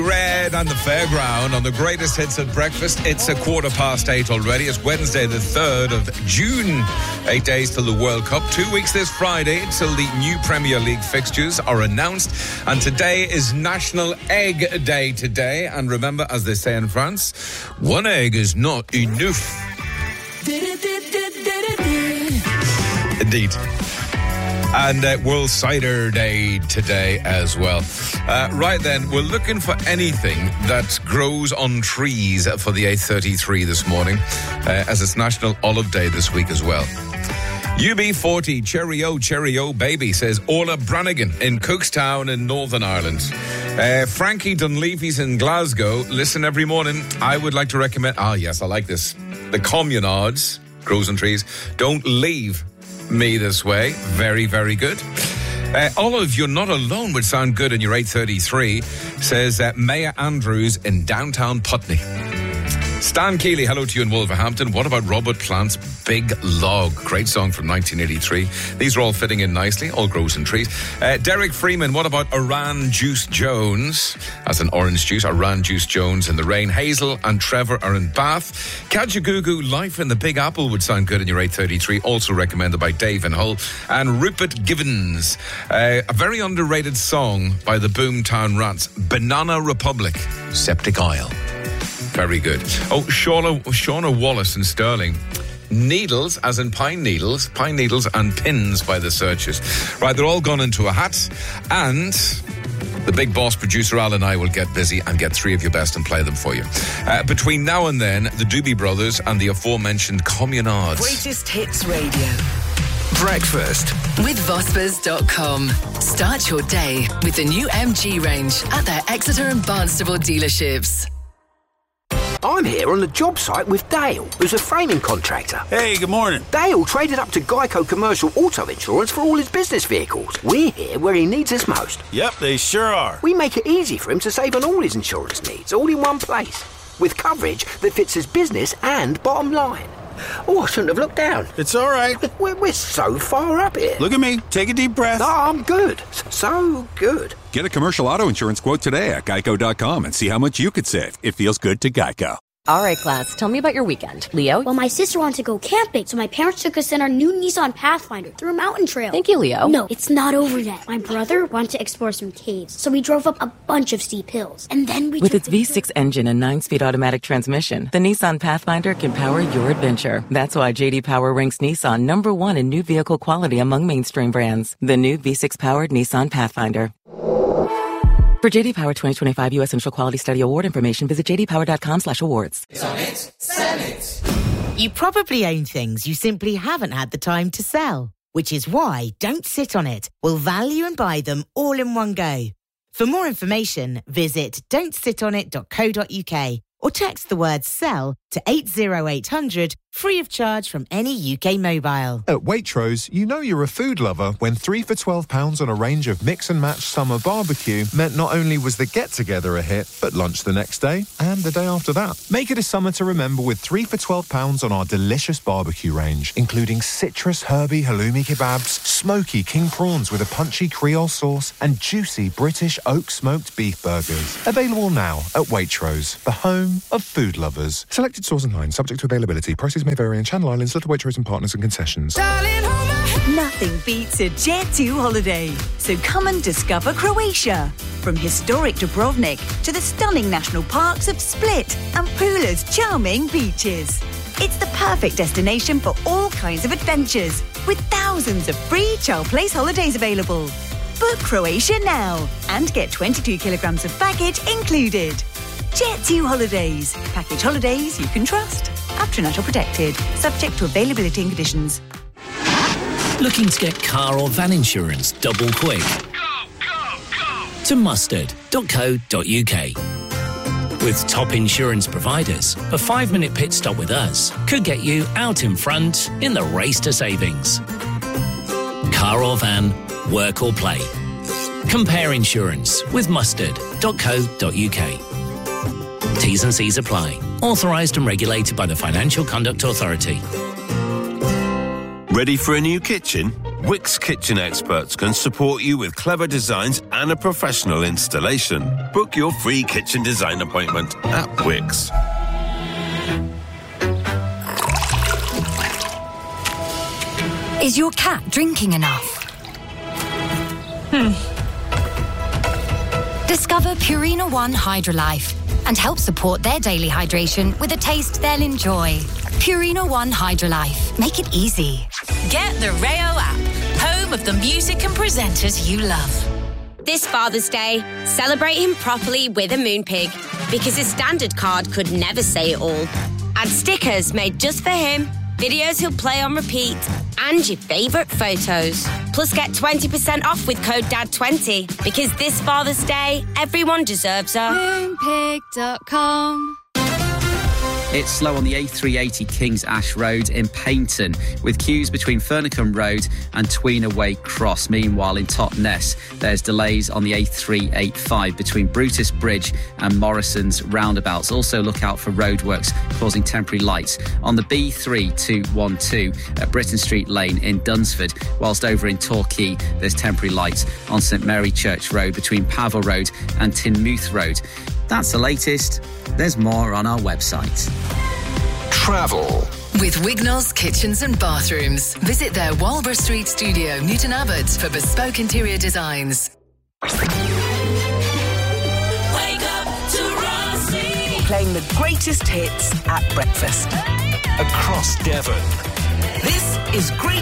Red and the Fairground on the greatest hits at breakfast. It's 8:15 already. It's Wednesday, the 3rd of June. 8 days till the World Cup. 2 weeks this Friday till the new Premier League fixtures are announced. And today is National Egg Day today. And remember, as they say in France, one egg is not enough. Indeed. And World Cider Day today as well. Right then, we're looking for anything that grows on trees for the 8:33 this morning, as it's National Olive Day this week as well. UB40, cheerio, baby, says Orla Brannigan in Cookstown in Northern Ireland. Frankie Dunleavy's in Glasgow. Listen every morning. I would like to recommend, yes, I like this. The Communards, grows on trees. Don't leave me this way. Very, very good. Olive, you're not alone would sound good in your 8:33, says Maya Andrews in downtown Putney. Stan Keeley, hello to you in Wolverhampton. What about Robert Plant's Big Log? Great song from 1983. These are all fitting in nicely, all grows in trees. Derek Freeman, what about Iran Juice Jones? As an orange juice, Iran Juice Jones in the rain. Hazel and Trevor are in Bath. Kajagoogoo, Life in the Big Apple would sound good in your 8:33. Also recommended by Dave in Hull. And Rupert Givens, a very underrated song by the Boomtown Rats, Banana Republic, Septic Isle. Very good. Oh, Shauna Wallace in Stirling. Needles, as in pine needles and pins by the Searchers. Right, they're all gone into a hat. And the big boss producer Al and I will get busy and get three of your best and play them for you. Between now and then, the Doobie Brothers and the aforementioned Communards. Greatest Hits Radio. Breakfast with Vospers.com. Start your day with the new MG range at their Exeter and Barnstable dealerships. I'm here on the job site with Dale, who's a framing contractor. Hey, good morning. Dale traded up to Geico Commercial Auto Insurance for all his business vehicles. We're here where he needs us most. Yep, they sure are. We make it easy for him to save on all his insurance needs, all in one place, with coverage that fits his business and bottom line. Oh, I shouldn't have looked down. It's all right. We're so far up here. Look at me. Take a deep breath. No, I'm good. So good. Get a commercial auto insurance quote today at Geico.com and see how much you could save. It feels good to Geico. All right, class, tell me about your weekend. Leo? Well, my sister wanted to go camping, so my parents took us in our new Nissan Pathfinder through a mountain trail. Thank you, Leo. No, it's not over yet. My brother wanted to explore some caves, so we drove up a bunch of steep hills. And then we With its V6 engine and 9-speed automatic transmission, the Nissan Pathfinder can power your adventure. That's why J.D. Power ranks Nissan #1 in new vehicle quality among mainstream brands. The new V6-powered Nissan Pathfinder. For J.D. Power 2025 U.S. Central Quality Study Award information, visit jdpower.com/awards. You probably own things you simply haven't had the time to sell, which is why Don't Sit On It will value and buy them all in one go. For more information, visit don'tsitonit.co.uk or text the word SELL to 80800 free of charge from any UK mobile. At Waitrose, you know you're a food lover when 3 for £12 on a range of mix and match summer barbecue meant not only was the get-together a hit, but lunch the next day and the day after that. Make it a summer to remember with 3 for £12 on our delicious barbecue range, including citrus herby halloumi kebabs, smoky king prawns with a punchy Creole sauce, and juicy British oak smoked beef burgers. Available now at Waitrose, the home of food lovers. Selected stores online, subject to availability. Prices may vary in Channel Islands, Little Waitrose and partners and concessions. Nothing beats a Jet2 holiday. So come and discover Croatia. From historic Dubrovnik to the stunning national parks of Split and Pula's charming beaches. It's the perfect destination for all kinds of adventures, with thousands of free child place holidays available. Book Croatia now and get 22 kilograms of baggage included. Jet2 Holidays. Package holidays you can trust. After-natal protected. Subject to availability and conditions. Looking to get car or van insurance double quick? To mustard.co.uk. With top insurance providers, a 5-minute pit stop with us could get you out in front in the race to savings. Car or van, work or play. Compare insurance with mustard.co.uk. T's and C's apply. Authorised and regulated by the Financial Conduct Authority. Ready for a new kitchen? Wix Kitchen experts can support you with clever designs and a professional installation. Book your free kitchen design appointment at Wix. Is your cat drinking enough? Discover Purina ONE Hydrolife and help support their daily hydration with a taste they'll enjoy. Purina ONE Hydrolife. Make it easy. Get the Rayo app, home of the music and presenters you love. This Father's Day, celebrate him properly with a Moonpig, because his standard card could never say it all. Add stickers made just for him, videos he'll play on repeat, and your favourite photos. Plus get 20% off with code DAD20, because this Father's Day, everyone deserves a Moonpig.com. It's slow on the A380 King's Ash Road in Paignton, with queues between Fernicombe Road and Tweena Way Cross. Meanwhile, in Totnes, there's delays on the A385 between Brutus Bridge and Morrison's roundabouts. Also, look out for roadworks causing temporary lights on the B3212 at Britton Street Lane in Dunsford, whilst over in Torquay, there's temporary lights on St Mary Church Road between Pavel Road and Tinmouth Road. That's the latest. There's more on our website. Travel. With Wignall's Kitchens and Bathrooms. Visit their Walborough Street studio, Newton Abbot, for bespoke interior designs. Wake up to Rossi. Playing the greatest hits at breakfast. Across Devon. This is Great